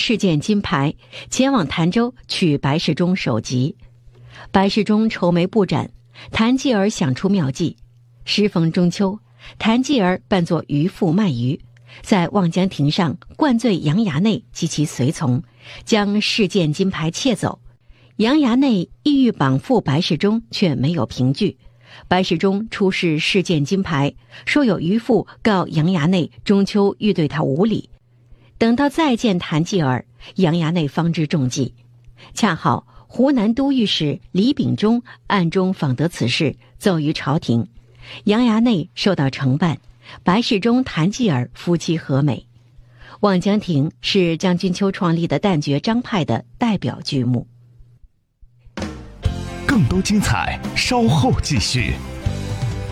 事件金牌，前往潭州取白世忠首级。白世忠愁眉不展，谭继儿想出妙计。时逢中秋，谭继儿扮作渔妇卖鱼，在望江亭上灌醉杨衙内及其随从，将事件金牌窃走。杨衙内意欲绑缚白世忠，却没有凭据。白世忠出示事件金牌，说有渔妇告杨衙内中秋欲对他无礼。等到再见谭继儿，杨衙内方知中计。恰好湖南都御史李秉忠暗中访得此事，奏于朝廷。杨衙内受到承办，白世忠、谭继儿夫妻和美。望江亭是江君秋创立的旦角张派的代表剧目。 更多精彩，稍后继续。